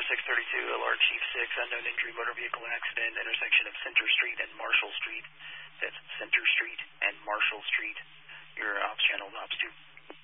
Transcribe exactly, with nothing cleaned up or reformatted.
six thirty-two, Alert Chief six, unknown injury, motor vehicle accident, intersection of Center Street and Marshall Street. That's Center Street and